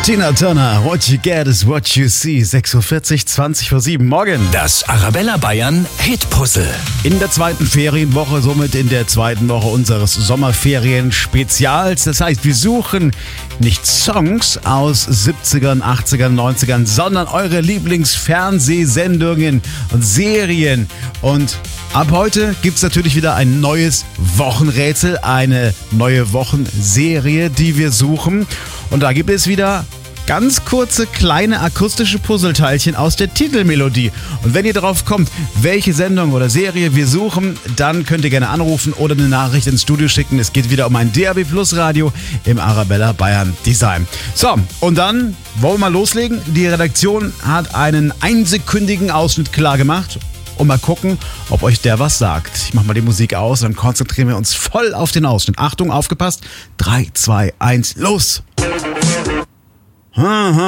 Tina Turner, What You Get is What You See. 6.40 Uhr, 20 vor 7. Morgen. Das Arabella Bayern Hit-Puzzle. In der zweiten Ferienwoche, somit in der zweiten Woche unseres Sommerferien-Spezials. Das heißt, wir suchen nicht Songs aus 70ern, 80ern, 90ern, sondern eure Lieblingsfernsehsendungen und Serien. Und ab heute gibt es natürlich wieder ein neues Wochenrätsel, eine neue Wochenserie, die wir suchen. Und da gibt es wieder ganz kurze, kleine akustische Puzzleteilchen aus der Titelmelodie. Und wenn ihr darauf kommt, welche Sendung oder Serie wir suchen, dann könnt ihr gerne anrufen oder eine Nachricht ins Studio schicken. Es geht wieder um ein DAB Plus Radio im Arabella Bayern Design. So, und dann wollen wir mal loslegen. Die Redaktion hat einen einsekündigen Ausschnitt klar gemacht. Und mal gucken, ob euch der was sagt. Ich mach mal die Musik aus, dann konzentrieren wir uns voll auf den Ausschnitt. Achtung, aufgepasst. 3, 2, 1, los! Wir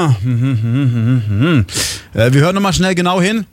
hören nochmal schnell genau hin.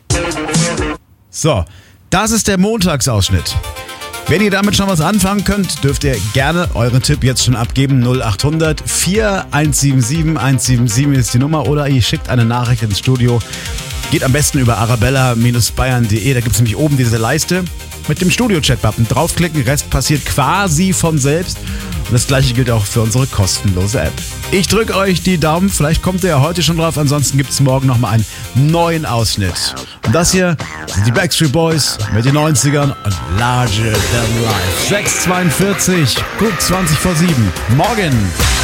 So, das ist der Montagsausschnitt. Wenn ihr damit schon was anfangen könnt, dürft ihr gerne euren Tipp jetzt schon abgeben. 0800 4177 177 ist die Nummer. Oder ihr schickt eine Nachricht ins Studio. Geht am besten über arabella-bayern.de. Da gibt es nämlich oben diese Leiste mit dem Studio-Chat-Button. Draufklicken, Rest passiert quasi von selbst. Und das gleiche gilt auch für unsere kostenlose App. Ich drücke euch die Daumen. Vielleicht kommt ihr ja heute schon drauf. Ansonsten gibt es morgen nochmal einen neuen Ausschnitt. Und das hier sind die Backstreet Boys mit den 90ern und Larger Than Life. 6.42, gut 20 vor 7. Morgen.